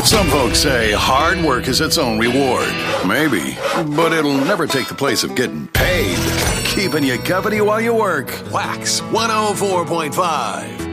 Some folks say hard work is its own reward. Maybe, but it'll never take the place of getting paid. Keeping you company while you work. Wax 104.5.